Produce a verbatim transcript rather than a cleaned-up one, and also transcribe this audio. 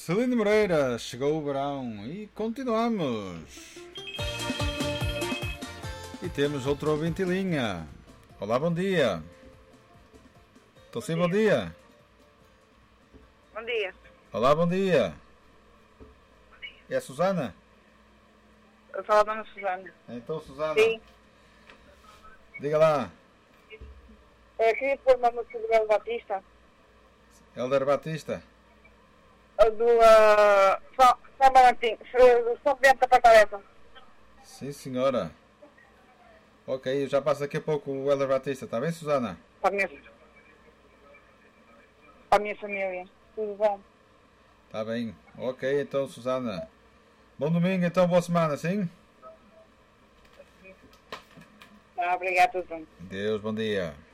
Celina Moreira, chegou o verão e continuamos. E temos outro ouvinte em linha. Olá, bom dia. Estou sim, bom dia. Bom dia. Olá, bom dia. É a Susana? Eu falo a dona Susana. Então, Susana. Sim. Diga lá. Eu queria pôr uma música do Belo Batista. Helder Batista. Do uh, São, São Valentim. Do São Bento da Pataleta. Sim, senhora. Ok, eu já passo daqui a pouco o Helder Batista. Está bem, Susana? Para a minha, para a minha família. Tudo bom? Está bem. Ok, então, Susana. Bom domingo, então, boa semana, sim? Ah, obrigado, tudo bom. Deus, bom dia.